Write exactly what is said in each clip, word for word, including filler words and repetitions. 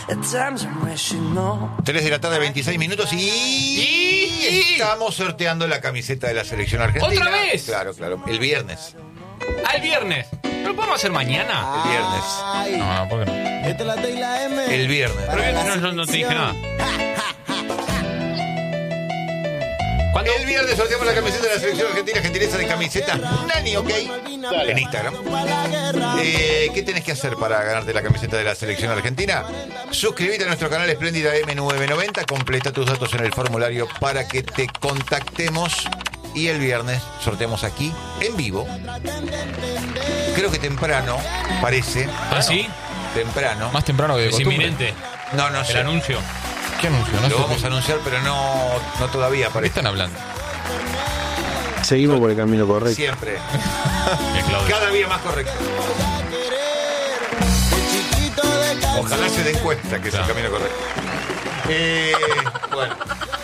tres de la tarde, veintiséis minutos y... y estamos sorteando la camiseta de la selección argentina. ¿Otra vez? Claro, claro. El viernes. Ah, el viernes. ¿No lo podemos hacer mañana? El viernes. No, no, ¿por qué no? El viernes. Pero yo no, no te dije nada. ¿Cuándo? El viernes sorteamos la camiseta de la selección argentina, gentileza de camiseta Nani, ¿ok? Dale. En Instagram. Eh, ¿Qué tenés que hacer para ganarte la camiseta de la selección argentina? Suscríbete a nuestro canal Espléndida M nueve noventa, completa tus datos en el formulario para que te contactemos y el viernes sorteamos aquí, en vivo. Creo que temprano, parece. ¿Ah, sí? Temprano. Más temprano que de Es costumbre. inminente. No, no sé. El anuncio. ¿Qué anuncio? No Lo sé vamos qué- a anunciar, pero no, no todavía, ¿De qué parece. están hablando? Seguimos por el camino correcto. Siempre. Bien, Claudio. Cada día más correcto. Ojalá se den cuenta que es el camino correcto. Eh, bueno.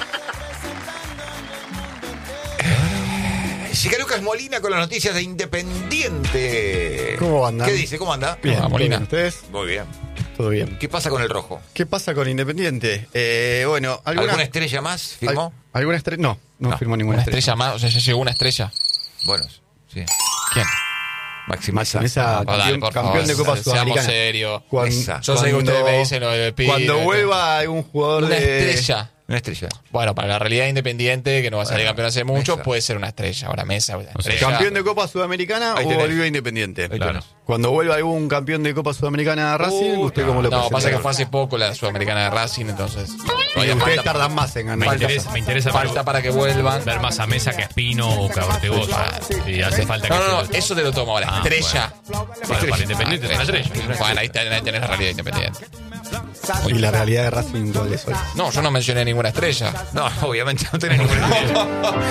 Llega Lucas Molina con las noticias de Independiente. ¿Cómo andan? ¿Qué dice? ¿Cómo anda? Bien, Ah, Molina. ¿todo bien? ¿Ustedes? Muy bien. Todo bien. ¿Qué pasa con el rojo? ¿Qué pasa con Independiente? Eh, bueno, ¿alguna, ¿Alguna estrella más firmó? al- ¿Alguna estrella? No, no, No, firmó ninguna Una estrella. estrella más, o sea, ya llegó una estrella. Bueno, sí. ¿Quién? Maximeza. Maximeza, Oh, dale, campeón, por campeón favor, de Copa seamos Sudamericana. serios. Cuan- Esa. Yo sé que cuando- ustedes me dicen lo de Pi, Cuando lo de- vuelva algún jugador Una de... estrella. Una estrella. Bueno, para la realidad independiente, que no va a salir Bueno, campeón hace mucho, Mesa. puede ser una estrella. Ahora Mesa, una sea, estrella. ¿Campeón de Copa Sudamericana Ahí o tenés. volvió Independiente? Ahí Claro. tenés. Cuando vuelva algún campeón de Copa Sudamericana a Racing, Uh, ¿usted cómo lo No, presenta? pasa que fue hace poco la Sudamericana de Racing, entonces. Y todavía ustedes falta, tardan más en Me ganar. interesa, me interesa falta ver- para que vuelvan. ver más a Mesa que a Espino o que a Ortegoza. Sí, hace falta que No, no, no, se- eso te lo tomo ahora. Ah, Estrella. Bueno, para Independiente es una estrella. Bueno, ahí tenés, ahí tenés la realidad independiente. Y la realidad de Racing, ¿cuál es hoy? No, yo no mencioné ninguna estrella. No, obviamente no tenés ninguna estrella.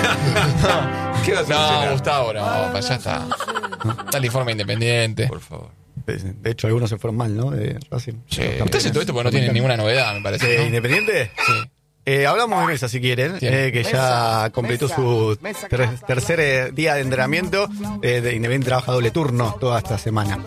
¿Qué vas a No, mencionar? Gustavo, no, pues ya está. Está el informe independiente. Por favor. De hecho, algunos se fueron mal, ¿no? De Racing. Sí. Usted hace todo esto porque no tiene ninguna novedad, me parece. ¿De ¿no? Independiente? Sí. Eh, hablamos de Mesa, si quieren, Bien. eh, que ya completó su ter- tercer eh, día de entrenamiento. Eh, de Independiente trabaja doble turno toda esta semana.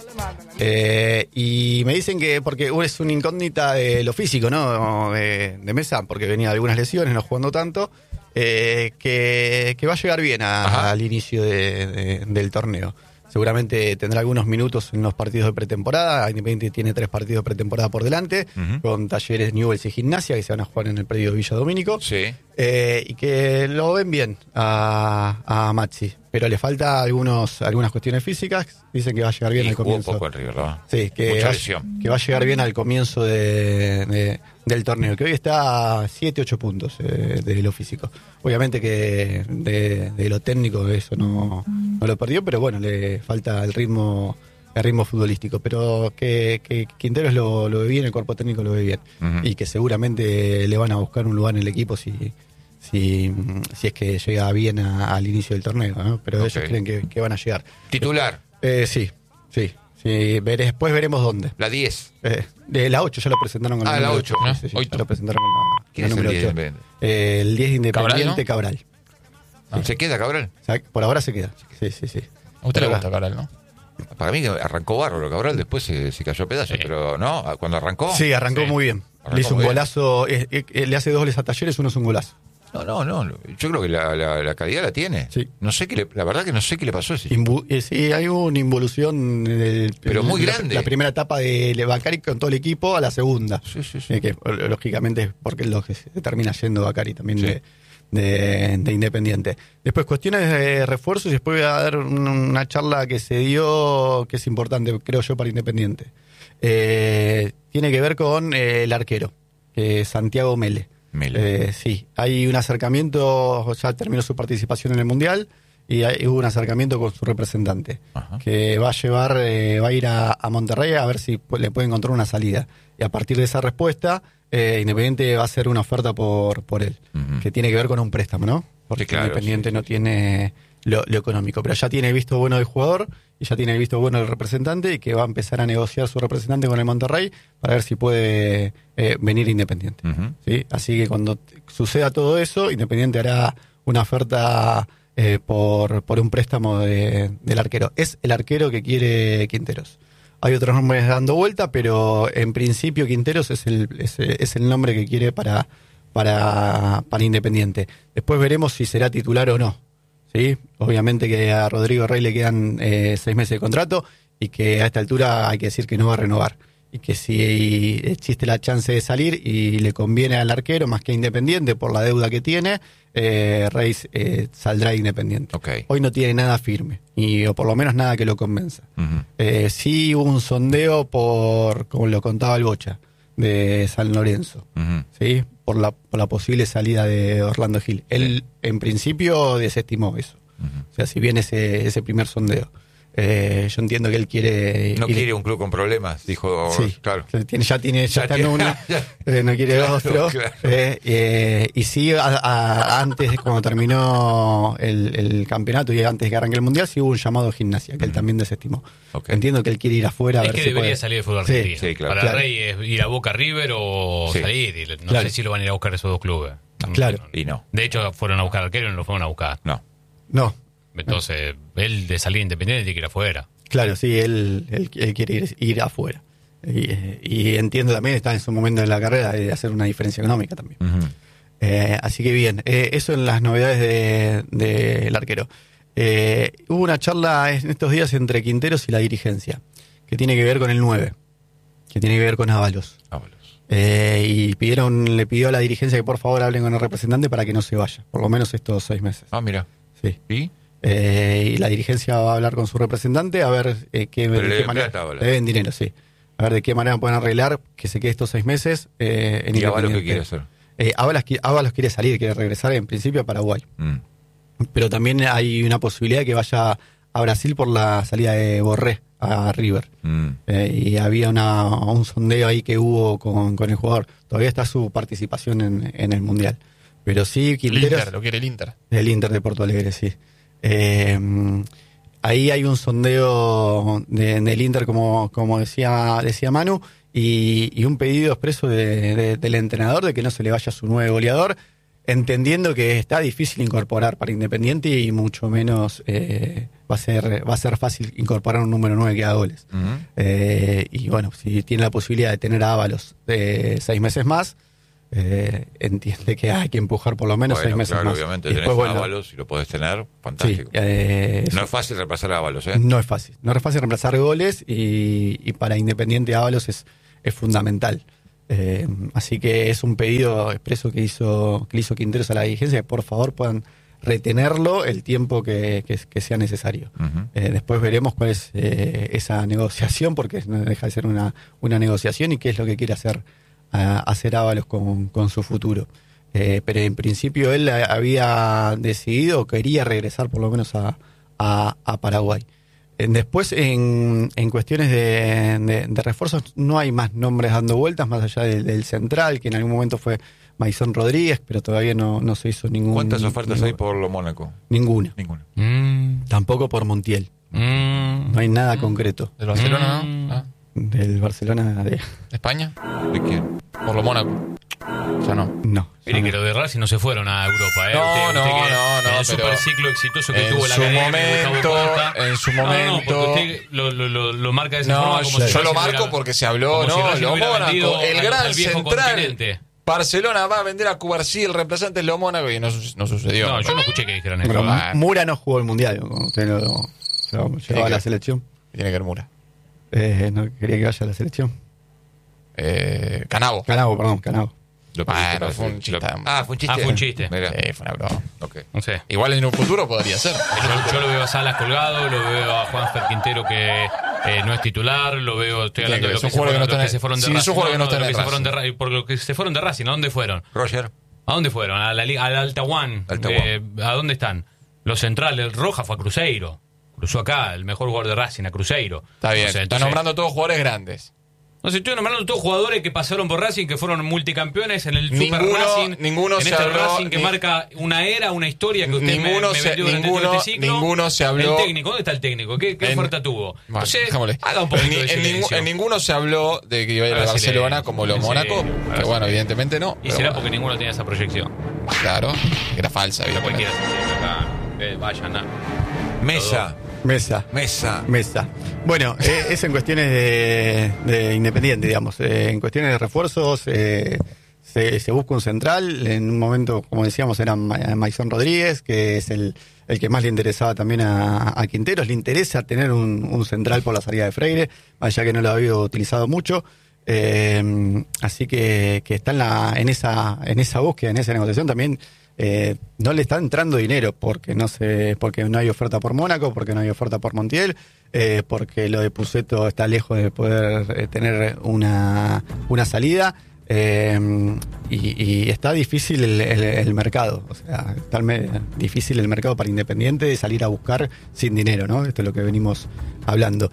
Eh, y me dicen que, porque es una incógnita de lo físico, ¿no? De, de Mesa, porque venía de algunas lesiones, no jugando tanto, eh, que, que va a llegar bien a- Ajá. al inicio de- de- del torneo. Seguramente tendrá algunos minutos en los partidos de pretemporada. Independiente tiene tres partidos de pretemporada por delante, Ujú. con Talleres, Newell's y Gimnasia, que se van a jugar en el predio Villa Domínico. Sí. Eh, y que lo ven bien a, a Maxi, pero le falta algunos algunas cuestiones físicas. Dicen que va a llegar bien Y al jugó comienzo. poco el River, ¿no? Sí, que Mucha va, lesión. que va a llegar bien al comienzo de, de- del torneo, que hoy está a siete ocho puntos eh, de lo físico. Obviamente que de, de lo técnico eso no, no lo perdió, pero bueno, le falta el ritmo el ritmo futbolístico, pero que, que Quinteros lo, lo ve bien, el cuerpo técnico lo ve bien, Ujú. y que seguramente le van a buscar un lugar en el equipo si si, si es que llega bien a- al inicio del torneo, ¿no? Pero Ok. ellos creen que, que van a llegar. Titular, Eh, sí, sí. sí veré- después veremos dónde. la diez. Eh, de la ocho ya lo presentaron con Ah, la la número ocho, ocho. ¿no? Sí, sí, Ocho. ya lo presentaron con la, ¿Quién la es el número diez ocho. de Independiente? Eh, el diez de Independiente, Cabral. ¿Se queda Cabral? O sea, por ahora se queda. Sí, sí, sí. A usted le Pero gusta Cabral, ¿no? Para mí que arrancó bárbaro Cabral, después se, se cayó a pedazos, Sí. pero no, cuando arrancó. Sí, arrancó Sí. muy bien. Arrancó le hizo un muy bien. golazo. eh, eh, eh, le hace dos goles a Talleres, uno es un golazo. No, no, no. Yo creo que la, la, la calidad la tiene. Sí. No sé qué le, la verdad que no sé qué le pasó a ese. Invu- eh, sí, hay una involución. en el- Pero en muy la- grande. La primera etapa de Bacari con todo el equipo a la segunda. Sí, sí, sí. Eh, que eh, lógicamente es porque es lo que se termina yendo Bacari también Sí. de, de, de Independiente. Después, cuestiones de refuerzos, y después voy a dar un- una charla que se dio, que es importante, creo yo, para Independiente. Eh, tiene que ver con eh, el arquero, que es Santiago Mele. Mele. Eh, sí, hay un acercamiento, ya terminó su participación en el Mundial, y hay, hubo un acercamiento con su representante, Ajá. que va a llevar, eh, va a ir a, a Monterrey a ver si pu- le puede encontrar una salida. Y a partir de esa respuesta, eh, Independiente va a hacer una oferta por, por él, Ujú. que tiene que ver con un préstamo, ¿no? Porque Sí, claro, Independiente sí, no sí. tiene lo, lo económico, pero ya tiene el visto bueno del jugador y ya tiene el visto bueno del representante, y que va a empezar a negociar su representante con el Monterrey para ver si puede eh, venir Independiente. Ujú. ¿Sí? Así que cuando t- suceda todo eso, Independiente hará una oferta eh, por, por un préstamo de- del arquero. Es el arquero que quiere Quinteros. hay otros nombres dando vuelta, pero en principio Quinteros es el, es, es el nombre que quiere para, para, para Independiente. Después veremos si será titular o no. ¿Sí? Obviamente que a Rodrigo Rey le quedan eh, seis meses de contrato y que a esta altura hay que decir que no va a renovar. Y que si existe la chance de salir y le conviene al arquero más que a Independiente por la deuda que tiene, eh, Reis eh, saldrá Independiente. Okay. Hoy no tiene nada firme, y o por lo menos nada que lo convenza. Uh-huh. Eh, sí hubo un sondeo por, como lo contaba el Bocha, de San Lorenzo, Uh-huh. ¿sí? por, la, por la posible salida de Orlando Gil. Él, Sí. en principio, desestimó eso. Uh-huh. O sea, si bien ese, ese primer sondeo. Eh, yo entiendo que él quiere... No ir- quiere un club con problemas, dijo. Sí, Claro. ya tiene, ya tiene, ya, Ya está tiene- en uno, eh, no quiere Claro, otro. claro. Eh, eh, y sí, a- a- antes, cuando terminó el, el campeonato y antes que arranque el mundial, sí hubo un llamado a Gimnasia, que él también desestimó. Ok. Entiendo que él quiere ir afuera a Es ver que si debería puede. salir de fútbol Sí, argentino. sí, claro. Para Claro. Rey es ir a Boca, River o Sí. salir. Y no Claro. sé si lo van a ir a buscar esos dos clubes. Claro. Y no. De hecho, fueron a buscar arquero y no lo fueron a buscar. No. No, Entonces, él de salir independiente tiene que ir afuera. claro, sí, él, él, él quiere ir, ir afuera. Y, eh, y entiendo también, está en su momento de la carrera de hacer una diferencia económica también. Uh-huh. Eh, así que bien, eh, eso en las novedades del de, del arquero. Eh, hubo una charla en estos días entre Quinteros y la dirigencia, que tiene que ver con el nueve, que tiene que ver con Ábalos. Vámonos. Eh, y pidieron, le pidió a la dirigencia que por favor hablen con el representante para que no se vaya, por lo menos estos seis meses. Ah, mira. Sí. ¿Y? Eh, y la dirigencia va a hablar con su representante a ver eh, qué, Pero de le qué deben manera. plata, Ábalos. Le deben dinero, sí. A ver de qué manera pueden arreglar que se quede estos seis meses eh, en ¿Y Ábalos qué Independiente. quiere hacer? Eh, Ábalos, qui- Ábalos quiere salir, quiere regresar en principio a Paraguay. Mm. Pero también hay una posibilidad de que vaya a Brasil por la salida de Borré a River. Mm. Eh, y había una, un sondeo ahí que hubo con, con el jugador. Todavía está su participación en, en el Mundial. Pero sí, El Quinteros... Inter, lo quiere el Inter. Del Inter de Porto Alegre, sí. Eh, ahí hay un sondeo de- del Inter, como, como decía, decía Manu, y, y un pedido expreso de- de- del entrenador de que no se le vaya su nuevo goleador, entendiendo que está difícil incorporar para Independiente y mucho menos eh, va a ser va a ser fácil incorporar un número nueve que haga goles. Ujú. Eh, y bueno, si tiene la posibilidad de tener a Ábalos de seis meses más, eh, entiende que hay que empujar por lo menos Bueno, seis meses claro, más. obviamente Y tenés después, a bueno, Ábalos y lo podés tener, sí, fantástico. eh, No es fácil reemplazar a Ábalos, ¿eh? no es fácil. No es fácil reemplazar goles y, y para Independiente Ábalos es, es fundamental. Eh, así que es un pedido expreso que hizo que le hizo Quinteros a la dirigencia, que por favor puedan retenerlo el tiempo que, que- que sea necesario. Ujú. Eh, después veremos cuál es eh, esa negociación, porque no deja de ser una, una negociación y qué es lo que quiere hacer, a- hacer Ábalos con, con su futuro. Eh, pero en principio él eh, había decidido, quería regresar por lo menos a, a- a Paraguay. Eh, Después, en, en cuestiones de, de- de refuerzos, no hay más nombres dando vueltas, más allá del, del central, que en algún momento fue Maison Rodríguez, pero todavía no, no se hizo ningún... ¿Cuántas ofertas ningún- hay por lo Mónaco? Ninguna. Ninguna. Mm, Tampoco por Montiel. mm, No hay nada concreto. Del Barcelona, Mm. ¿no? Ah, Del Barcelona de... ¿de España? ¿De quién? Por lo Mónaco. Ya no. No. Mire no. que lo de Racing no se fueron a Europa, ¿eh? No, Usted- no, usted que no, no, en pero el super ciclo exitoso que en tuvo la su academia, momento, Gustavo Costa. en su No, no, momento- porque usted lo, lo, lo, lo marca de esa No, forma como yo, si yo Racing lo marco hubiera- porque se habló, como si ¿no? Racing Lo hubiera Mónaco, vendido el al- gran al viejo central. continente. Barcelona va a vender a Cubarsí, el reemplazante es lo Mónaco, y no, su- no sucedió. No, yo no escuché que dijeran eso. Pero Ah. Mura no jugó el Mundial, como usted lo, lo llevaba a la que- selección. Tiene que ver Mura. Eh, no quería que vaya a la selección. Eh, Canavo. Canavo, perdón, Canavo. Lo Bueno, pediste para fue un hacer- chiste. lo- Ah, fue un chiste. Ah, fue un chiste. Mira. Eh, fue una broma. Ok. No sé. Igual en un futuro podría ser. Yo, yo lo veo a Salas colgado, lo veo a Juanfer Quintero que eh, no es titular, lo veo, estoy Tiene hablando que de ver, los son que, se jugadores fueron, que no los que están se fueron de en- sí, Racing. son jugadores que no de están los en que se fueron de Racing. Ra- por lo que se fueron de Racing, ¿a dónde fueron? Roger. ¿A dónde fueron? A la liga, al Alta One. Alta Eh, ¿A dónde están? Los centrales, Roja fue a Cruzeiro. Cruzó acá, el mejor jugador de Racing, a Cruzeiro. Está bien. O sea, Está entonces- nombrando todos jugadores grandes. No sé, estoy nombrando todos jugadores que pasaron por Racing, que fueron multicampeones en el Ninguno- Super Racing. ninguno en se este habló, Racing que ni- marca una era, una historia que usted me- Ninguno me, se- vendió durante ninguno- todo este ciclo. ninguno se habló- El técnico, ¿dónde está el técnico? ¿Qué, qué En- oferta tuvo? Bueno, Entonces, dejémosle. haga un poquito en, de en ningú- silencio. en ninguno se habló de que iba a ir a Ahora Barcelona silencio, como lo en Mónaco. serio, ahora Que bueno, silencio. evidentemente no. Y pero será bueno, porque ninguno tenía esa proyección. Claro, era falsa, Pero evidentemente. cualquiera se acá, eh, vayan a... Mesa. Mesa. Mesa. Mesa. Bueno, eh, es en cuestiones de, de Independiente, digamos. Eh, en cuestiones de refuerzos, eh, se, se busca un central. En un momento, como decíamos, era Ma- Maison Rodríguez, que es el, el que más le interesaba también a, a Quinteros. Le interesa tener un, un central por la salida de Freire, allá que no lo había utilizado mucho. Eh, así que, que está en, la, en, esa, en esa búsqueda, en esa negociación también. Eh, no le está entrando dinero porque no se, porque no hay oferta por Mónaco, porque no hay oferta por Montiel, eh, porque lo de Pusetto está lejos de poder eh, tener una, una salida, eh, y, y está difícil el, el, el mercado, o sea, está el me- difícil el mercado para Independiente de salir a buscar sin dinero, ¿no? Esto es lo que venimos hablando.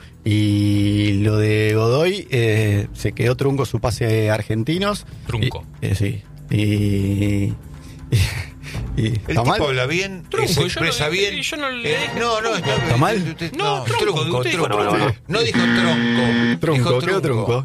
Y lo de Godoy, eh, se quedó trunco su pase a Argentinos. Trunco. Y, eh, sí. Y... y Y, El ¿está tipo mal? habla bien, Trunco, se yo no expresa le- bien. yo no le Eh, dije no, no, está, ¿Está mal? usted- No, tronco, tronco, usted dijo tronco. tronco. No dijo tronco. Trunco, dijo quedó trunco.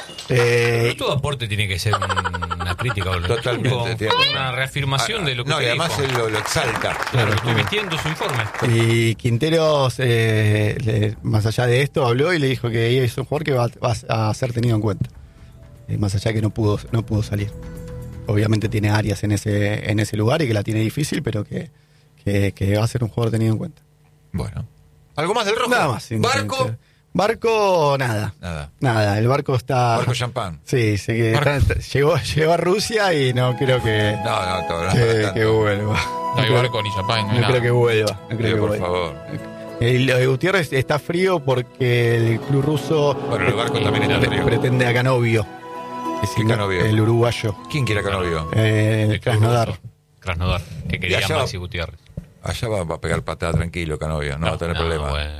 Eh, Pero todo aporte tiene que ser un- una crítica. o Totalmente, Trunco, tiene razón. una reafirmación de lo que No, y usted además dijo. él lo, lo exalta. Claro, estoy vistiendo su informe. y Quinteros, eh, le- más allá de esto, habló y le dijo que es un jugador que va, va a ser tenido en cuenta. Eh, más allá que no pudo, no pudo salir. Obviamente tiene áreas en ese, en ese lugar y que la tiene difícil, pero que, que, que va a ser un jugador tenido en cuenta. Bueno. ¿Algo más del rojo? Nada más. ¿Barco? Barco, nada. Nada. Nada, el barco está... Barco champán. Sí, sí que Barco. está- llegó, llegó a Rusia y no creo que, No, no, todo, no, que, para tanto. que vuelva. No hay creo- barco ni champán, no hay No creo nada. que vuelva. No creo Digo, que por vuelva. favor. El, lo de Gutiérrez está frío porque el club ruso Bueno, el barco también está pre- frío. pretende a Canovio. ¿Qué Canovio? El uruguayo. ¿Quién quiere a Canovio? Eh, El el Krasnodar. Krasnodar, que quería Y allá- Maxi Gutiérrez. Allá va, va a pegar patada tranquilo, Canovio. No, va a tener problema. Bueno.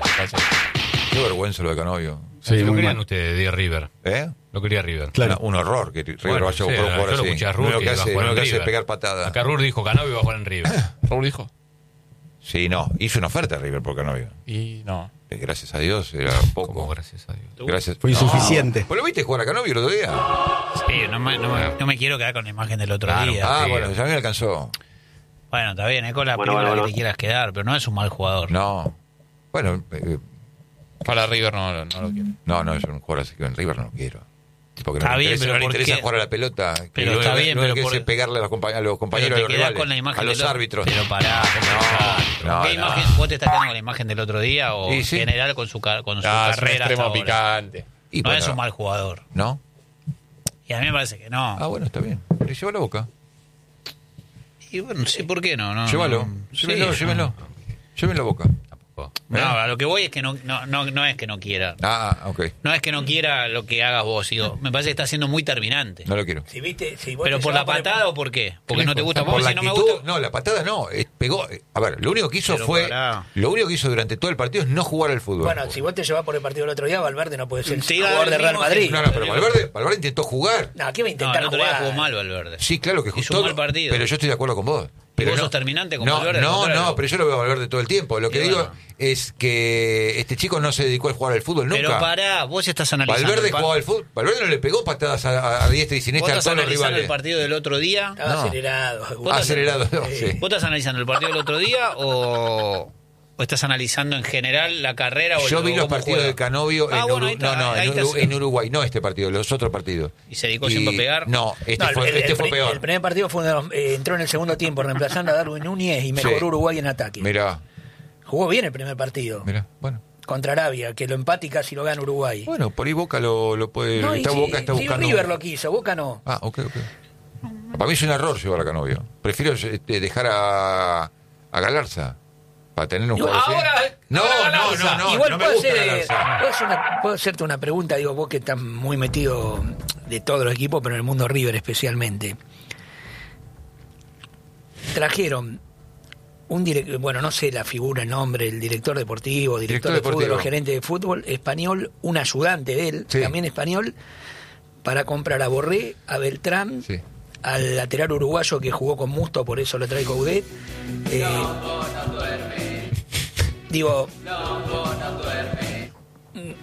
Qué vergüenza lo de Canovio. Sí, lo muy querían mal. ustedes de River. ¿Eh? Lo quería River. Claro. Una- un horror que River Bueno, vaya sí, a jugar un yo jugador lo así. escuché a Lo Rudy, único que que iba a hace, jugar lo en único que hace es River. pegar patada. Acá Rur dijo Canovio va a jugar en River. Raúl dijo. Sí, no. Hizo una oferta a River por Canovio. Y no. Eh, Gracias a Dios, era poco. Como gracias a Dios. Gracias. Fue insuficiente. ¿Pues lo viste jugar a Canovio el otro día? Sí, no me, no, me, no me quiero quedar con la imagen del otro Claro. día. Ah, sí. bueno, ya me alcanzó. Bueno, está bien, es con la Bueno, película bueno, que te quieras quedar, pero no es un mal jugador. No. Bueno, eh, Para River no, no lo quiero. no, no, es un jugador así que en River no lo quiero. Tipo que no Está le bien, interesa, pero no le ¿por interesa qué? jugar a la pelota. Que Pero lo está único- bien, lo único pero que por- hace pegarle a los, compa- a los compañeros, Pero a te los quedás rivales, con la imagen a los del otro- árbitros. Pero pará, No, no, ¿qué no. imagen, ¿Vos te estás quedando con la imagen del otro día o Y en sí. general con su, ca- con su Ah, es un carrera hasta extremo ahora? picante. Y No bueno, es un mal jugador. ¿no? Y a mí me parece que no. Ah, bueno, está bien. Le llevo la boca. Y bueno, sí, ¿por qué no? no Llévalo. no, Llévenlo, sí, llévenlo. Llévenlo la boca. No, a lo que voy es que no, no, no, no es que no quiera. Ah, ah, ok. No es que no quiera lo que hagas vos. Digo, me parece que está siendo muy terminante. No lo quiero. Si viste, si vos ¿Pero te por la llevas el- patada o por qué? Porque no te gusta. Por Vos la si no me actitud, gusta. no, la patada no, eh, pegó. eh, A ver, lo único que hizo Pero fue. pará. Lo único que hizo durante todo el partido es no jugar al fútbol. Bueno, si vos te llevas por el partido del otro día, Valverde no puede ser Sí, jugador el de Real mismo Madrid. no, no, pero Valverde, Valverde intentó jugar. No, ¿qué va a No, intentar el otro día jugar? jugó mal Valverde. Sí, claro que Hizo todo- un mal partido. Pero yo estoy de acuerdo con vos. Pero vos no, sos terminante con no, Valverde, al No, contrario. no, pero yo lo veo a Valverde todo el tiempo. Lo que Y digo bueno. es que este chico no se dedicó a jugar al fútbol nunca. Pero pará, vos estás analizando. Valverde el pa- jugaba al fútbol. Valverde no le pegó patadas a, a diestra y Vos siniestra a estás todos los analizando rivales. el partido del otro día. Estaba No. acelerado. Vos estás- Acelerado, no, Sí. sí. ¿Vos estás analizando el partido del otro día o, o estás analizando en general la carrera? O Yo el- vi o los cómo partidos juega? de Canovio Ah, en, bueno, Uru- ahí está, no, no, ahí en, está. Uru- en Uruguay, no este partido, los otros partidos. ¿Y se dedicó siempre a pegar? No, este No, el- fue, el, este el fue pri- peor. el primer partido fue uno de los- eh, entró en el segundo tiempo reemplazando a Darwin Núñez y mejoró Sí. Uruguay en ataque. Mirá, Jugó bien el primer partido mirá, bueno. contra Arabia, que lo empate y casi lo gana Uruguay. Bueno, por ahí Boca lo, lo puede. No, y está si- Boca está si buscando. River lo quiso, Boca no. Ah, ok, ok. Para mí es un error llevar a Canovio. Prefiero este, dejar a, a Galarza para tener un Digo, jugador así. ahora- No, ahora no, Galarza. no, no, Igual no me puedo, gusta hacer, eh, Galarza. puedo, hacer una- puedo hacerte una pregunta, digo, vos que estás muy metido de todos los equipos, pero en el mundo River especialmente. Trajeron un director, bueno, no sé la figura, el nombre, el director deportivo, director, Director de fútbol deportivo. o gerente de fútbol español, un ayudante de él, Sí. también español, para comprar a Borré, a Beltrán, Sí. al lateral uruguayo que jugó con Musto, por eso lo trae Coudet. Eh, digo,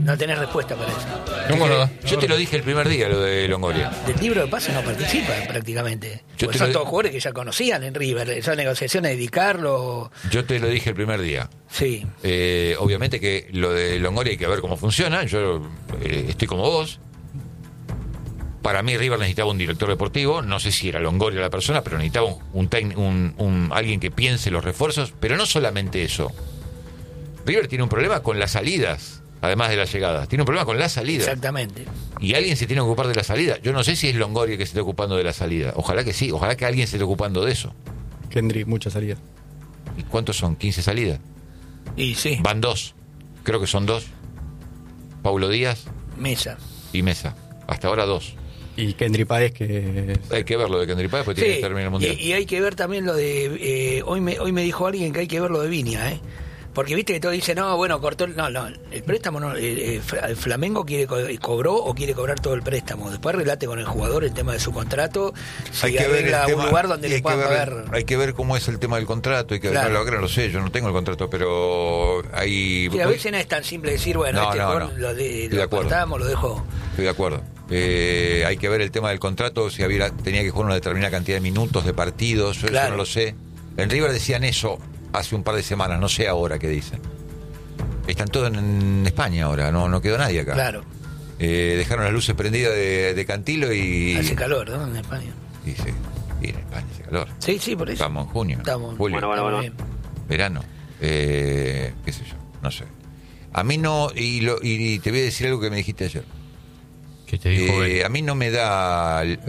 No tenés respuesta para eso. ¿Cómo no? Yo te lo dije el primer día, lo de Longoria. Del libro de pases no participa prácticamente. Yo Pues te son lo- todos jugadores que ya conocían en River. Esas negociaciones de Di Carlo. Yo te lo dije el primer día. Sí. Eh, obviamente que lo de Longoria hay que ver cómo funciona. Yo eh, estoy como vos. Para mí River necesitaba un director deportivo. No sé si era Longoria la persona, pero necesitaba un, un, tec- un, un alguien que piense los refuerzos. Pero no solamente eso. River tiene un problema con las salidas, además de las llegadas. Tiene un problema con las salidas. Exactamente. Y alguien se tiene que ocupar de la salida. Yo no sé si es Longoria que se esté ocupando de la salida. Ojalá que sí. Ojalá que alguien se esté ocupando de eso. Kendrick, mucha salida. ¿Y cuántos son? ¿quince salidas? Y sí, Van dos. Creo que son dos. Paulo Díaz Mesa. y Mesa. Hasta ahora dos. Y Kendrick Páez, que Hay que ver lo de Kendrick Páez, porque Sí, tiene que terminar el Mundial. y, y hay que ver también lo de... eh, hoy me hoy me dijo alguien que hay que ver lo de Viña, ¿eh? Porque viste que todo dice, no, bueno, cortó el... No, no, el préstamo no... eh, eh, el Flamengo quiere co- cobró o quiere cobrar todo el préstamo. Después relate con el jugador el tema de su contrato. Si arregla un lugar donde y le hay que puedan ver- pagar... Hay que ver cómo es el tema del contrato. Hay que Claro. no, lo, no lo sé, yo no tengo el contrato, pero hay... Sí, a veces no es tan simple decir, bueno, No, este no, jugador no. lo, de, Estoy de lo acuerdo. apartamos, lo dejo... Estoy de acuerdo. Eh, hay que ver el tema del contrato, si había, tenía que jugar una determinada cantidad de minutos de partidos, yo Claro. eso no lo sé. En River decían eso hace un par de semanas, no sé ahora qué dicen. Están todos en, en España ahora, no, no quedó nadie acá. Claro, Eh, dejaron las luces prendidas de, de Cantilo y... hace calor, ¿no? En España. Y, sí, y en España hace calor. Sí, sí, por eso. Estamos en junio, Estamos, julio, estamos bien. verano, eh, qué sé yo, no sé. A mí no, y, lo, y te voy a decir algo que me dijiste ayer. ¿Qué te dijo Eh, él? a mí no me da... eh,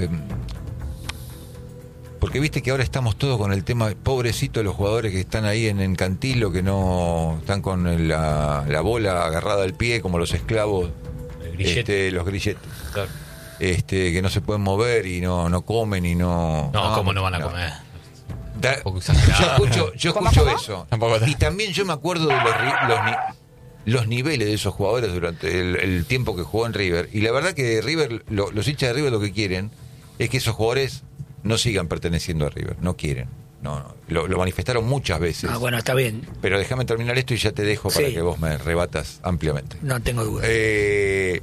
porque viste que ahora estamos todos con el tema, pobrecito los jugadores que están ahí en, en Cantilo, que no están con el- la, la bola agarrada al pie como los esclavos, El grillete. este, los grilletes, Claro. este, que no se pueden mover y no, no comen y no... No, ¿cómo no van a comer? Da- Un poco yo exagerado. escucho, yo escucho eso. Tampoco está. Y también yo me acuerdo de los, ri- los, ni- los niveles de esos jugadores durante el, el tiempo que jugó en River. Y la verdad que River, lo- los hinchas de River lo que quieren es que esos jugadores no sigan perteneciendo a River. No quieren. No, no. Lo, lo manifestaron muchas veces. Ah, bueno, está bien, Pero déjame terminar esto y ya te dejo para Sí. que vos me rebatas ampliamente. no tengo duda. Eh,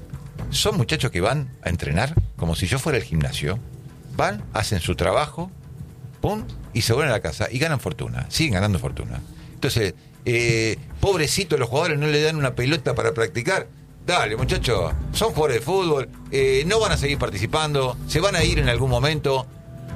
son muchachos que van a entrenar como si yo fuera el gimnasio. Van, hacen su trabajo, pum, y se vuelven a la casa y ganan fortuna. Siguen ganando fortuna. Entonces, eh, pobrecitos los jugadores no le dan una pelota para practicar. Dale, muchachos, son jugadores de fútbol, eh, no van a seguir participando, se van a ir en algún momento.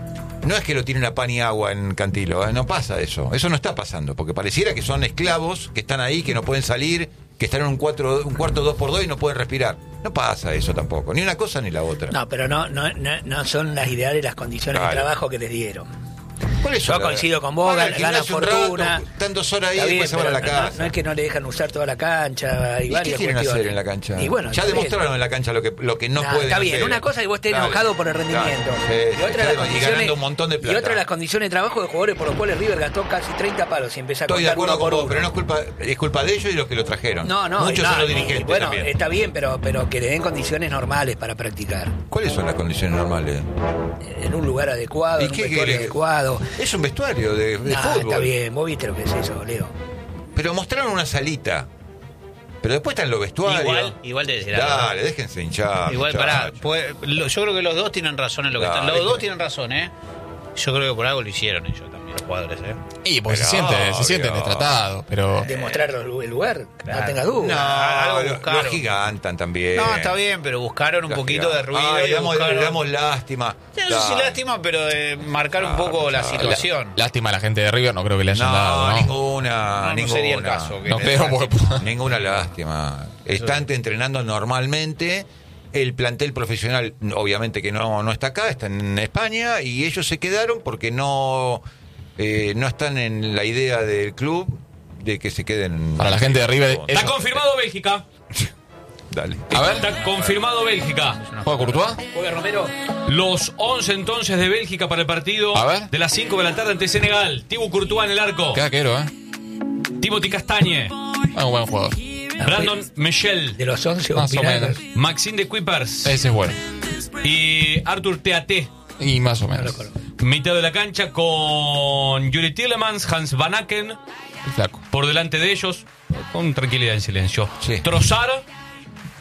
No es que lo tienen a pan y agua en Cantilo, ¿eh? No pasa eso. Eso no está pasando, porque pareciera que son esclavos que están ahí, que no pueden salir, que están en un, cuatro, un cuarto dos por dos y no pueden respirar. No pasa eso tampoco, ni una cosa ni la otra. No, pero no, no, no, no son las ideales las condiciones Claro. de trabajo que les dieron. Por eso Yo la- coincido con vos, van al gan- ganan gimnasio un rato, fortuna. están dos horas ahí Está y bien, después se van a la pero no- casa. No, no es que no le dejan usar toda la cancha. Hay ¿Y qué varias quieren cuestiones. hacer en la cancha? Y bueno, ya está bien. demostraron en la cancha lo que, lo que no Nah, pueden está bien, hacer. una cosa es que vos estés Dale. enojado por el rendimiento. Dale. Sí, y otra sí, las y condiciones ganando un montón de y plata. otra las condiciones de trabajo de jugadores por los cuales River gastó casi treinta palos y empieza a Estoy de contar acuerdo uno con por vos, uno. pero no es culpa, es culpa de ellos y los que lo trajeron. No, no, Muchos no, son los y- dirigentes Bueno, también. está bien, pero, pero que le den condiciones normales para practicar. ¿Cuáles son las condiciones normales? En un lugar adecuado, ¿Y en un qué vestuario quiere? adecuado. Es un vestuario de, de Nah, fútbol. está bien, vos viste lo que es eso, Leo. Pero mostraron una salita. Pero después están los vestuarios. Igual, igual te decir algo. Dale, déjense hinchar. Igual, pará, muchachos. pues, lo- yo creo que los dos tienen razón en lo que Dale, están. Los dos déjame. tienen razón, ¿eh? Yo creo que por algo lo hicieron ellos también, los jugadores, ¿eh? Y porque se Pero, sienten, se obvio. sienten destratados, pero Demostrar el lugar, no Claro. tengas duda. No, algo lo, buscaron. lo gigantan también. No, está bien, pero buscaron un Lo poquito de gigantan. ruido. Ay, y le damos, le buscaron- damos lástima. Sí, no sé si Dale. lástima, pero de marcar un Claro, poco la claro. situación. lástima a la gente de River, no creo que le hayan No, dado, ¿no? ninguna, No, no ninguna. sería el caso, que No le creo den porque... Ninguna lástima. Están entrenando normalmente. El plantel profesional, obviamente que no, no está acá, está en España y ellos se quedaron porque no, eh, no están en la idea del club de que se queden. Para la gente de River, Está Eso- confirmado Bélgica. Dale. A ver, Está confirmado Bélgica. ¿juega Courtois? Juega Romero. Los once entonces de Bélgica para el partido A ver. de las cinco de la tarde ante Senegal. Thibaut Courtois en el arco. Queda quero, ¿eh? Timothy Castañe. Ah, un buen jugador. Brandon Michel. De los once Más o opinás. menos. Maxime de Kuipers. Ese es bueno. Y Arthur Teaté. Y más o No lo menos. conozco. Mitad de la cancha con Yuri Tillemans, Hans Van Aken. El flaco. Por delante de ellos. Con tranquilidad en silencio. Sí. Trossard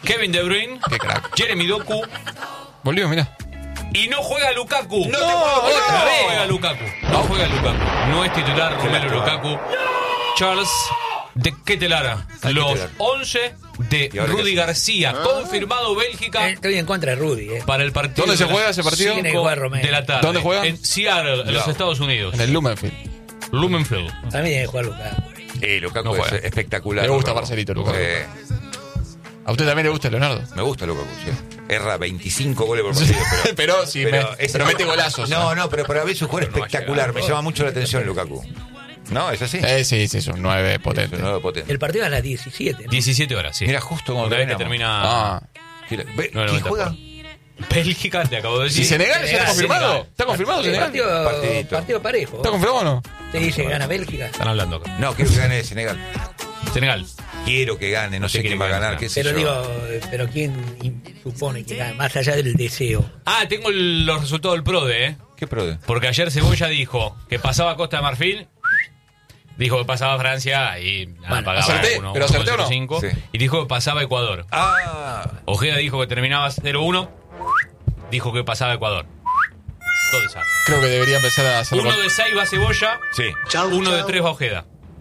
Kevin De Bruyne, Qué crack. Jeremy Doku Volvió, mirá. y no juega Lukaku. No te puedo creer. otra vez juega Lukaku. No juega Lukaku. No es titular Romelu Lukaku. Charles de Ketelara. Ah, Los Ketelar. once de ¿Y ahora Rudy qué hace? García. Confirmado Bélgica Eh, Estoy en contra de Rudy, ¿eh? para el partido. ¿Dónde de se las juega ese partido? Tiene que jugar Romelu. de la tarde. ¿Dónde juega? En Seattle, en los No. Estados Unidos. En el Lumenfield. Lumenfield. También tiene que jugar Lukaku. Eh, Lukaku No es juega. espectacular. Le gusta Lukaku. Marcelito, Lukaku. Sí. ¿A usted también le gusta Leonardo? Me gusta Lukaku, sí. Erra veinticinco goles por partido. Pero, Pero sí, me- pero mete golazos. No, no, pero para ver su jugador No va a espectacular. llegar. Me llama mucho la atención Lukaku. ¿No? ¿Es así? Eh, sí, sí, es un nueve Es potente. un nuevo potente. El partido es a las diecisiete, ¿no? diecisiete horas, sí. Mira, justo como Una vez que terminamos. termina Ah. Ve- No, ¿Quién noventa juega? por- Bélgica, te acabo de decir. ¿Y Senegal ya está Senegal, confirmado? Senegal. ¿Está confirmado El Senegal? partido, Partidito. partido parejo. ¿Está confirmado o no? Se dice que gana Bélgica. Están hablando acá. No, quiero que gane Senegal. Senegal. Quiero que gane, no sé Usted quién quiere va a que ganar, gane. qué sé Pero yo. digo, pero ¿quién in- supone que gana? Más allá del deseo. Ah, tengo el- los resultados del PRODE, ¿eh? ¿Qué prode? Porque ayer Cebolla dijo que pasaba Costa de Marfil, dijo que pasaba Francia y nada, Bueno, pagaba acerté, uno, pero acerté o no? uno coma cero cinco, Sí. y dijo que pasaba Ecuador. Ah, Ojeda dijo que terminaba cero uno, dijo que pasaba Ecuador. Todo sabe. Creo que debería empezar a hacer... Uno de seis va Cebolla, sí. uno de tres va Ojeda.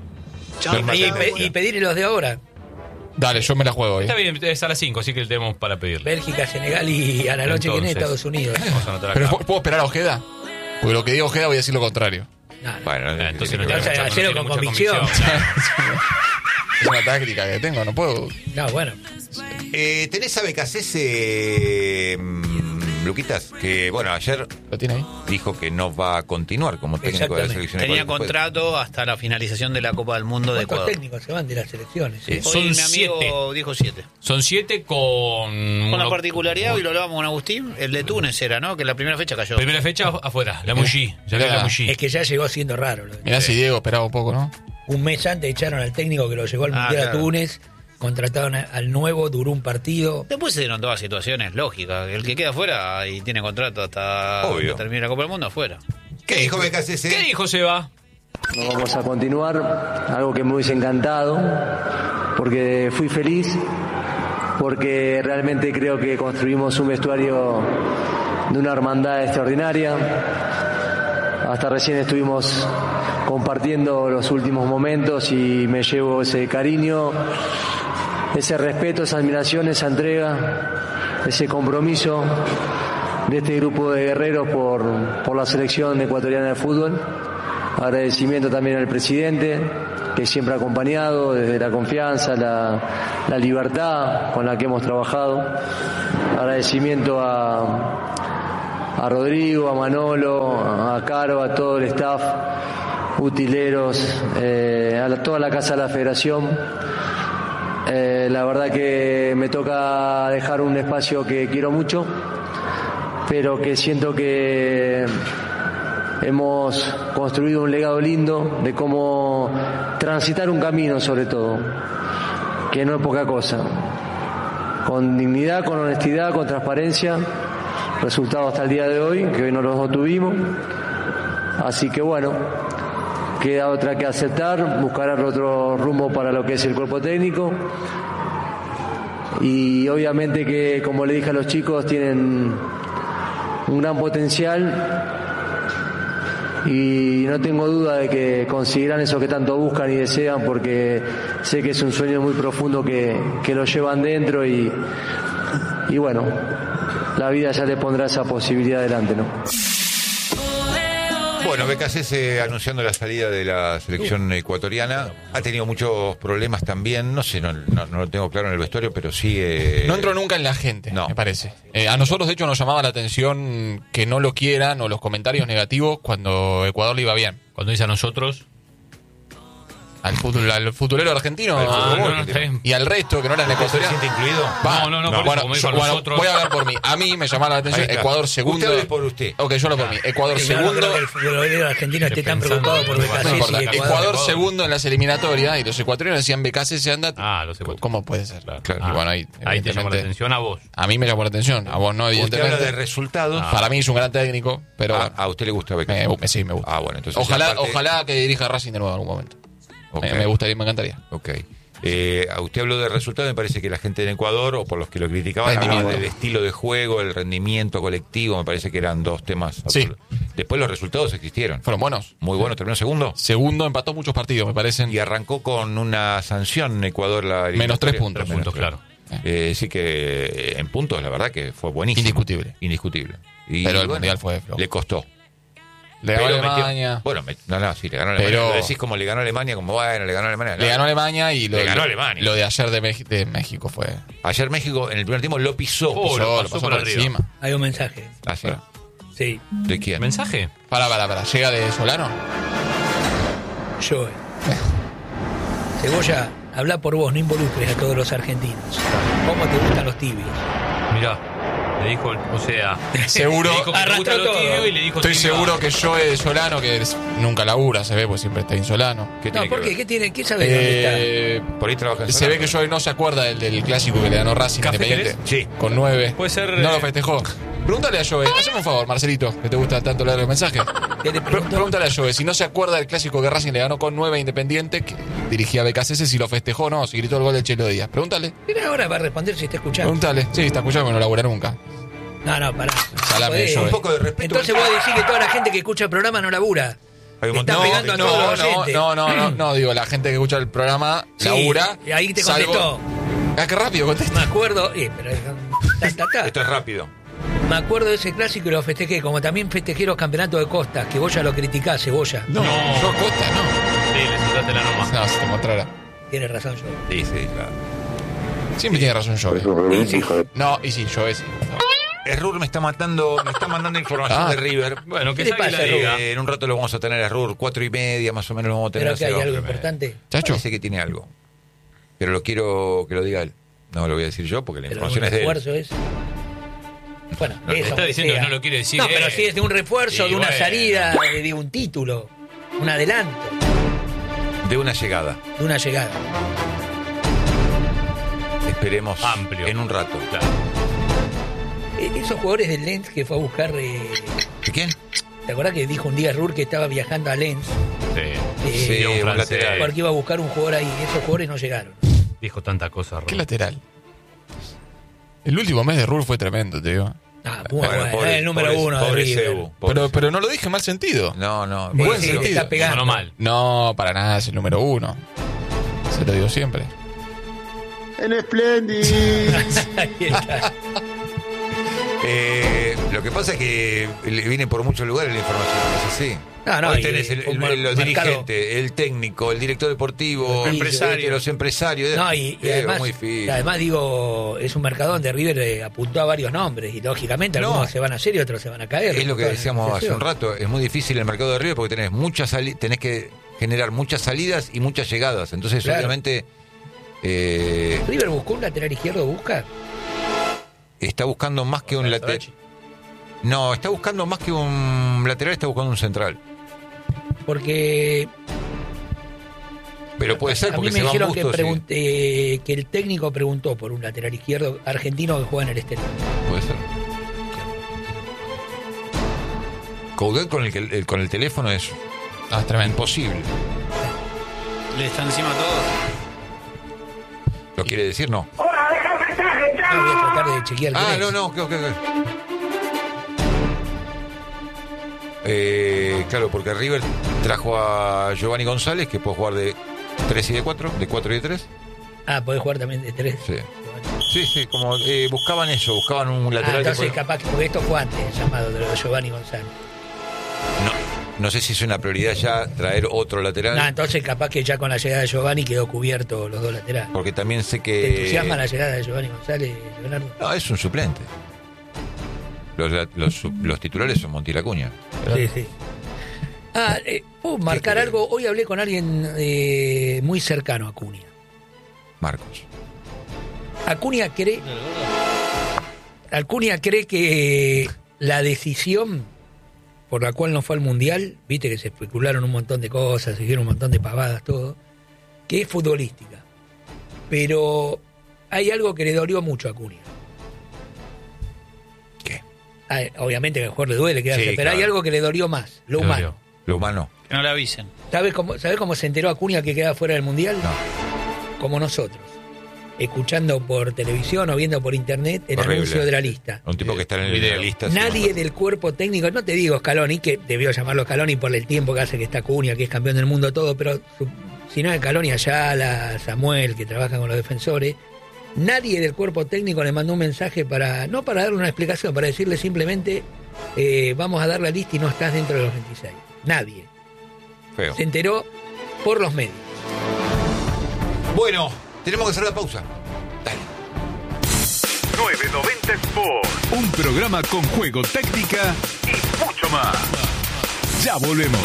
Y, y pe- y pedirle los de ahora. Dale, yo me la juego, Está ¿eh? bien, es a las cinco, así que tenemos para pedirle. Bélgica, Senegal y a la noche que viene Entonces. Estados Unidos. Vamos a anotar Pero acá. ¿puedo puedo esperar a Ojeda? Porque lo que diga Ojeda voy a decir lo contrario. No, no. Bueno, Ah, entonces no tiene que tiene Entonces, ver. mucha- hacelo no con tiene mucha convicción. claro. Es una táctica que tengo, no puedo... No, bueno. Eh, ¿Tenés a Becasés, eh, mm, Luquitas? Que, bueno, ayer ¿Lo tiene ahí? dijo que no va a continuar como técnico de la Exactamente. selección Tenía ecuatoriana. contrato hasta la finalización de la Copa del Mundo de ¿Cuántos Ecuador. técnicos se van de las selecciones? Sí. eh? Son Hoy mi amigo siete. dijo siete. Son siete con... Con la uno- particularidad, y lo hablábamos con Agustín, el de Túnez era, ¿no? Que la primera fecha cayó. Primera fecha afuera, la Muji. Ya Mirá. la Muji. Es que ya llegó siendo raro. lo de- Mirá si Diego esperaba un poco, ¿no? Un mes antes echaron al técnico que lo llevó al Ah, Mundial claro. a Túnez, contrataron a- al nuevo, duró un partido. Después se dieron todas situaciones lógicas. El que queda afuera y tiene contrato hasta Obvio. que termine la Copa del Mundo, afuera. ¿Qué dijo Becasés? ¿Qué dijo Seba? No vamos a continuar, algo que me hubiese encantado, porque fui feliz, porque realmente creo que construimos un vestuario de una hermandad extraordinaria. Hasta recién estuvimos compartiendo los últimos momentos y me llevo ese cariño, ese respeto, esa admiración, esa entrega, ese compromiso de este grupo de guerreros por, por la selección ecuatoriana de fútbol. Agradecimiento también al presidente, que siempre ha acompañado desde la confianza, la, la libertad con la que hemos trabajado. Agradecimiento a, a Rodrigo, a Manolo, a Caro, a todo el staff, utileros, eh, a la- toda la Casa de la Federación. Eh, la verdad que me toca dejar un espacio que quiero mucho, pero que siento que hemos construido un legado lindo de cómo transitar un camino, sobre todo, que no es poca cosa, con dignidad, con honestidad, con transparencia, resultado hasta el día de hoy, que hoy no los tuvimos, así que bueno, queda otra que aceptar, buscar otro rumbo para lo que es el cuerpo técnico. Y obviamente que, como le dije a los chicos, tienen un gran potencial y no tengo duda de que conseguirán eso que tanto buscan y desean, porque sé que es un sueño muy profundo que, que lo llevan dentro y, y bueno, la vida ya les pondrá esa posibilidad delante, ¿no? Bueno, Becasés eh, anunciando la salida de la selección ecuatoriana. Ha tenido muchos problemas también. No sé, no, no, no lo tengo claro en el vestuario, pero sí. Eh, No entró nunca en la gente, No. me parece. Eh, a nosotros, de hecho, nos llamaba la atención que no lo quieran o los comentarios negativos cuando Ecuador le iba bien. Cuando dice a nosotros... Al, fútbol, al futbolero argentino Al Ah, fútbol, no, no, está bien. y al resto que no eran ¿Se ecuatorianos. siente incluido? Va, No, no, no, por eso, bueno, como yo- dijo a bueno, nosotros. voy a hablar por mí. A mí me llamaba la atención Ahí está. Ecuador segundo. Usted hable por usted. Ok, yo hablo por mí. Ecuador Y yo no segundo. creo que el futbolero argentino esté tan Pensando preocupado por en No Becasés importa. y Ecuador, Ecuador. Ecuador. segundo en las eliminatorias y los ecuatorianos decían Becasés se anda. Ah, los ecuatorianos. ¿Cómo puede ser? Claro. Claro. Y Ah, bueno, ahí, ahí te llamó la evidentemente, atención a vos. a mí me llamó la atención. A vos no, Usted habla evidentemente. de resultados. Para mí es un gran técnico, pero Ah, bueno, a usted le gusta Becasés. me, me- sí, me gusta. Ah, bueno, entonces. Ojalá, aparte- ojalá que dirija Racing de nuevo en algún momento. Ok. Me, me gustaría, me encantaría. Ok. Eh, a usted habló de resultados, me parece que la gente en Ecuador, o por los que lo criticaban, hablaban del estilo de juego, el rendimiento colectivo, me parece que eran dos temas. Sí. Después los resultados existieron. Fueron buenos. Muy buenos, terminó segundo. Segundo, empató muchos partidos, me parecen. Y arrancó con una sanción en Ecuador. La Menos tres puntos. Tres puntos, claro. Eh, sí que en puntos, la verdad que fue buenísimo. Indiscutible. Indiscutible. Y, Pero el bueno, Mundial fue flojo. le costó. Le ganó Pero Alemania. metió- bueno, me- no, no, sí, le ganó a Alemania. Pero- Lo decís como le ganó a Alemania, como bueno, le ganó a Alemania. Le No. ganó Alemania y lo, Le ganó lo- Alemania. lo de ayer de, Mex- de México fue. Ayer México en el primer tiempo lo pisó. Oh, Pisó, lo lo pasó pasó por por arriba. encima. Hay un mensaje. Ah, sí. Sí, ¿De quién? ¿Mensaje? Para, para, para. ¿Llega de Solano? yo. Cebolla, habla por vos, no involucres a todos los argentinos. ¿Cómo te gustan los tibios? Mirá, le dijo, el- o sea... Seguro. Le dijo que le Arrastró gustan los todo. tibios y le dijo... Estoy tibio. seguro que yo de Solano, que es- nunca labura, se ve, pues siempre está en Solano. ¿Qué No, tiene ¿por que qué? ver? ¿Qué tiene? ¿Qué sabe dónde Eh, Por ahí trabaja en se Solano. ve que yo no se acuerda del, del clásico que le ganó Racing ¿Café Independiente. querés? Sí. Con nueve. Puede ser, No eh, lo festejó. Pregúntale a Joe. Haceme un favor, Marcelito, que te gusta tanto leer los mensajes. está? ¿Qué le Pre- pregunto? Pregúntale a Joe si no se acuerda del clásico que Racing le ganó con nueve a Independiente, que dirigía a B K C S, si lo festejó o no, si gritó el gol de Chelo Díaz. Pregúntale. Mira, ahora va a responder si está escuchando. Pregúntale. Sí, está escuchando, no labura nunca. No, no, pará. Salame, Joder. Joe. Un poco de respeto. Entonces vos decís que toda la gente que escucha el programa no labura. Hay un Está montón- pegando a no, todos los no, oyentes. no, no, no, no, digo, la gente que escucha el programa Sí, labura. y ahí te salvo- contestó. Ah, qué rápido contesta. Me acuerdo, eh, pero, ta, ta, ta. Esto es rápido. Me acuerdo de ese clásico y lo festejé, como también festejé los campeonatos de Costa, que vos ya lo criticás, Cebolla. No, yo Costa, no. Sí, le soltaste la nomás. No, si te mostrara. Tienes razón, yo. Sí, sí, claro. Siempre tiene razón Joe. No, y sí, Joe sí. Errur me está matando, me está mandando información Ah. de River. Bueno, que ¿Qué le salga y pasa, la Errur? diga. Eh, en un rato lo vamos a tener a Errur, cuatro y media más o menos lo vamos a tener. Pero que hay a Cero. algo Me- importante. Chacho. Parece que tiene algo. Pero lo quiero que lo diga él. No lo voy a decir yo porque la Pero información un es de él. refuerzo es. Bueno, No, te eso, está que diciendo sea. que no lo quiere decir No, pero él. sí es de un refuerzo, Sí, de una bueno. salida, de, de un título, un adelanto, De una llegada. de una llegada. Esperemos Amplio. en un rato. Claro. Eh, Esos jugadores del Lens que fue a buscar. eh, ¿De quién? ¿Te acordás que dijo un día Rur que estaba viajando a Lens? Sí. Eh, Sí, Dio un un francés. lateral. Porque iba a buscar un jugador ahí. Esos jugadores no llegaron. Dijo tanta cosa, Ron. ¿Qué lateral? El último mes de Rur fue tremendo, te digo. Ah, muy Bueno, bueno, pobre- es el número pobre- uno de pobre River. Cebu, pobre Pero, Cebu. pero no lo dije en mal sentido. No, no. Sí, Buen sí, te sentido. está pegando. No, no mal. No, para nada, es el número uno. Se lo digo siempre. Ahí está. Eh, lo que pasa es que le viene por muchos lugares la información, es así. No, no, Hoy y- tenés el, el- un mar- los marcado. dirigentes, el técnico, el director deportivo, Los empresarios, los empresarios. No, y, y es además, muy difícil. y además digo, es un mercado donde River eh, apuntó a varios nombres y lógicamente No. algunos se van a hacer y otros se van a caer. Es lo que Toda la decíamos hace un negociación. rato, es muy difícil el mercado de River porque tenés muchas sali- tenés que generar muchas salidas y muchas llegadas. Entonces, Claro. obviamente, eh, River buscó un lateral izquierdo, busca. está buscando más que un lateral. No, está buscando más que un lateral, está buscando un central. Porque Pero puede ser a mí porque me se van dijeron que, Bustos. y- pregun- eh, que el técnico preguntó por un lateral izquierdo argentino que juega en el exterior. Puede ser. Coudet con el, el- con el teléfono es Ah, es tremendo. imposible. Le está encima todo. ¿Lo quiere decir? No. No, voy a tratar de chequear quién Ah, es. no, no, ok, ok, ok. Eh, claro, porque River trajo a Giovanni González, que puede jugar de tres y de cuatro, de cuatro y de tres. Ah, podés jugar también de tres. Sí. Sí, sí, como eh, buscaban eso, buscaban un Ah, lateral. que entonces pueda- capaz que, porque esto fue antes, el llamado de lo de Giovanni González. No, no sé si es una prioridad ya traer otro lateral, No, entonces capaz que ya con la llegada de Giovanni quedó cubierto los dos laterales. porque también sé ¿Te que... entusiasma la llegada de Giovanni González, Leonardo? No, es un suplente. Los, la- los, su- los titulares son Montiel Acuña. Sí, sí. Ah, eh, ¿puedo marcar querés? algo? Hoy hablé con alguien eh, muy cercano a Acuña. Marcos. Acuña cree... Acuña cree que la decisión por la cual no fue al Mundial, viste que se especularon un montón de cosas, se hicieron un montón de pavadas, todo, que es futbolística. Pero hay algo que le dolió mucho a Acuña. ¿Qué? Ah, obviamente que al jugador le duele quedarse, Sí, pero claro. hay algo que le dolió más, lo Le humano. dolió. Lo humano. Que no le avisen. ¿Sabes cómo, ¿Sabés cómo se enteró Acuña que queda fuera del Mundial? No. como nosotros, escuchando por televisión o viendo por internet el Horrible. anuncio de la lista. Un tipo que está en el Video. la lista. Nadie del cuerpo técnico, no te digo Scaloni, que debió llamarlo Scaloni por el tiempo que hace que está Cunha, que es campeón del mundo, todo, pero su, si no es Scaloni, Ayala, Samuel, que trabajan con los defensores, nadie del cuerpo técnico le mandó un mensaje para, no para darle una explicación, para decirle simplemente, eh, vamos a dar la lista y no estás dentro de los veintiséis. Nadie. Feo. Se enteró por los medios. Bueno, tenemos que hacer la pausa. Dale. novecientos noventa Sport. Un programa con juego, técnica Y mucho más. Ya volvemos.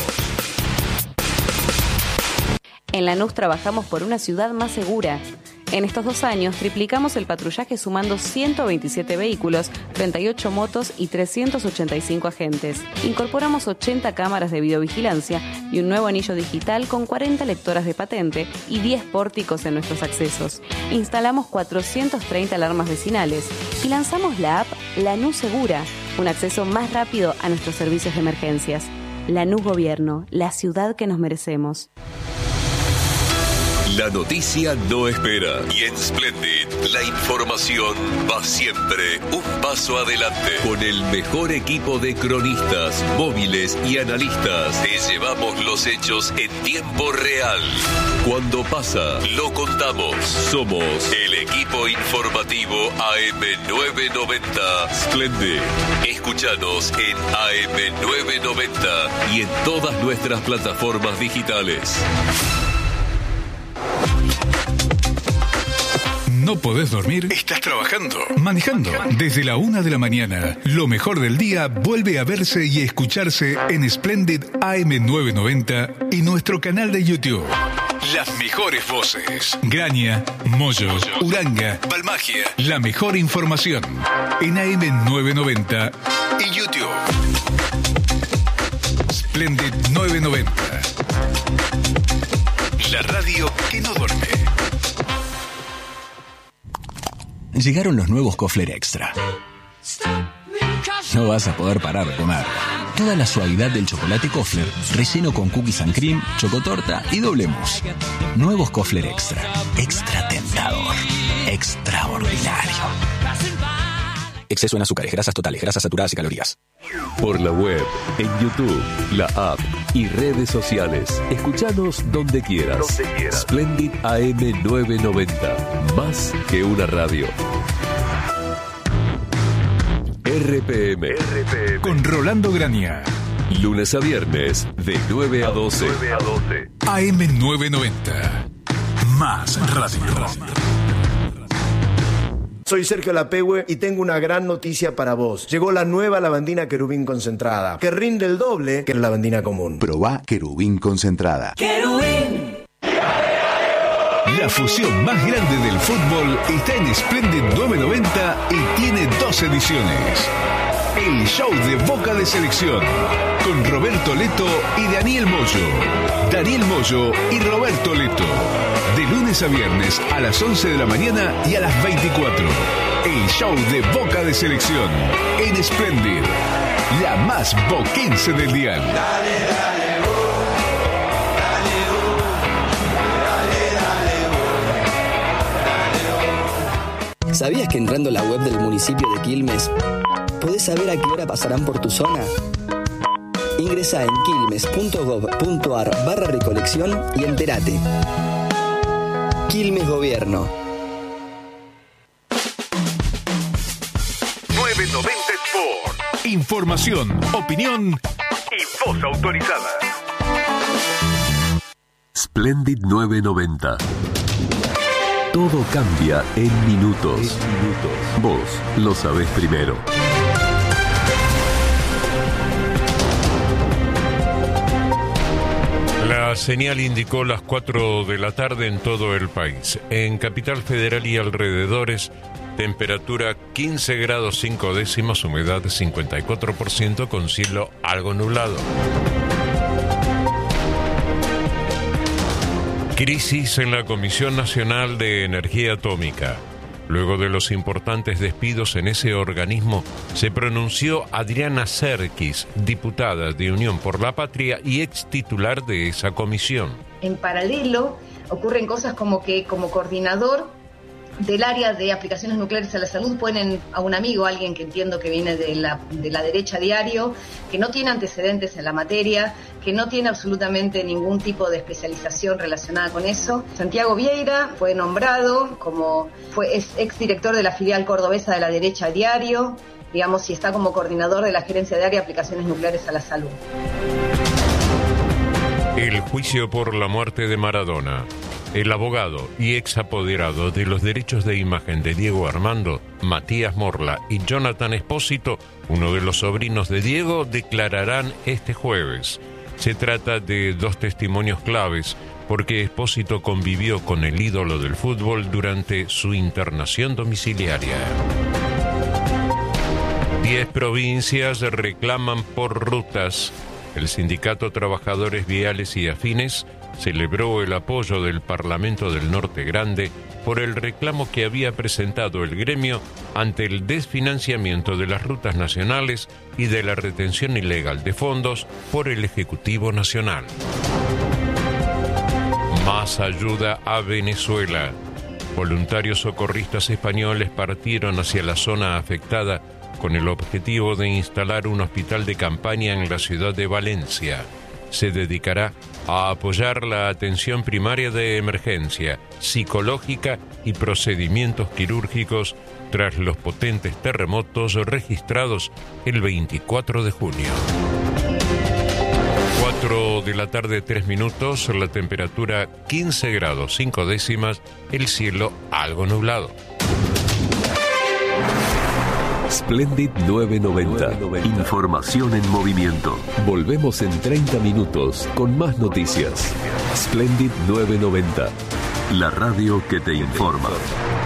En Lanús trabajamos por una ciudad más segura. En estos dos años triplicamos el patrullaje sumando ciento veintisiete vehículos, treinta y ocho motos y trescientos ochenta y cinco agentes. Incorporamos ochenta cámaras de videovigilancia y un nuevo anillo digital con cuarenta lectoras de patente y diez pórticos en nuestros accesos. Instalamos cuatrocientas treinta alarmas vecinales y lanzamos la app Lanús Segura, un acceso más rápido a nuestros servicios de emergencias. Lanús Gobierno, la ciudad que nos merecemos. La noticia no espera y en Splendid la información va siempre un paso adelante. Con el mejor equipo de cronistas, móviles y analistas te llevamos los hechos en tiempo real. Cuando pasa, lo contamos. Somos el equipo informativo A M novecientos noventa Splendid. Escúchanos en A M novecientos noventa y en todas nuestras plataformas digitales. ¿No podés dormir? ¿Estás trabajando? ¿Manejando? Desde la una de la mañana, lo mejor del día vuelve a verse y escucharse en Splendid A M novecientos noventa y nuestro canal de YouTube. Las mejores voces. Graña, Moyo, Uranga, Balmagia. La mejor información en A M novecientos noventa y YouTube. Splendid novecientos noventa. La radio que no duerme. Llegaron los nuevos Kofler Extra. No vas a poder parar de comer. Toda la suavidad del chocolate Kofler, relleno con cookies and cream, chocotorta y doble mousse. Nuevos Kofler Extra. Extra tentador. Extraordinario. Exceso en azúcares, grasas totales, grasas saturadas y calorías. Por la web, en YouTube, la app y redes sociales. Escuchanos donde quieras. Donde quieras. Splendid A M novecientos noventa. Más que una radio. R P M. R P M. Con Rolando Graña. Lunes a viernes, de nueve a doce. nueve a doce. A M novecientos noventa. Más radio. Soy Sergio Lapehue y tengo una gran noticia para vos. Llegó la nueva lavandina Querubín concentrada, que rinde el doble que la lavandina común. Probá Querubín concentrada. ¡Querubín! La fusión más grande del fútbol está en Splendid novecientos noventa y tiene dos ediciones. El show de Boca de Selección, con Roberto Leto y Daniel Moyo. Daniel Moyo y Roberto Leto. De lunes a viernes a las once de la mañana y a las veinticuatro. El show de Boca de Selección en Splendid, la más boquense del dial. Dale, dale, oh, dale, oh, dale, oh, ¿Sabías que entrando a la web del municipio de Quilmes podés saber a qué hora pasarán por tu zona? Ingresá en quilmes punto gob punto ar barra recolección y entérate. Quilmes Gobierno. novecientos noventa Sport. Información, opinión y voz autorizada. Splendid novecientos noventa. Todo cambia en minutos. Vos lo sabés primero. La señal indicó las cuatro de la tarde en todo el país. En Capital Federal y alrededores, temperatura quince grados cinco décimos, humedad cincuenta y cuatro por ciento con cielo algo nublado. Crisis en la Comisión Nacional de Energía Atómica. Luego de los importantes despidos en ese organismo, se pronunció Adriana Serkis, diputada de Unión por la Patria y ex titular de esa comisión. En paralelo ocurren cosas como que como coordinador del área de aplicaciones nucleares a la salud ponen a un amigo, alguien que entiendo que viene de la, de la derecha diario, que no tiene antecedentes en la materia, que no tiene absolutamente ningún tipo de especialización relacionada con eso. Santiago Vieira fue nombrado como, fue, es exdirector de la filial cordobesa de la derecha diario, digamos, y está como coordinador de la gerencia de área de aplicaciones nucleares a la salud. El juicio por la muerte de Maradona. El abogado y ex apoderado de los derechos de imagen de Diego Armando, Matías Morla y Jonathan Espósito, uno de los sobrinos de Diego, declararán este jueves. Se trata de dos testimonios claves porque Espósito convivió con el ídolo del fútbol durante su internación domiciliaria. Diez provincias reclaman por rutas. El Sindicato Trabajadores Viales y Afines celebró el apoyo del Parlamento del Norte Grande por el reclamo que había presentado el gremio ante el desfinanciamiento de las rutas nacionales y de la retención ilegal de fondos por el Ejecutivo Nacional. Más ayuda a Venezuela. Voluntarios socorristas españoles partieron hacia la zona afectada con el objetivo de instalar un hospital de campaña en la ciudad de Valencia. Se dedicará a apoyar la atención primaria de emergencia, psicológica y procedimientos quirúrgicos tras los potentes terremotos registrados el veinticuatro de junio. cuatro de la tarde, tres minutos, la temperatura quince grados cinco décimas, el cielo algo nublado. Splendid nueve noventa. Información en movimiento. Volvemos en treinta minutos con más noticias. Splendid nueve noventa. La radio que te informa.